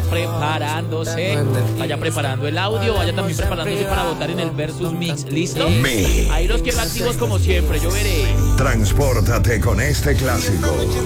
preparándose, vaya preparando el audio, vaya también preparándose para votar en el Versus Mix. ¿Listo? Ahí los quiero activos como siempre, yo veré. Transpórtate con este clásico.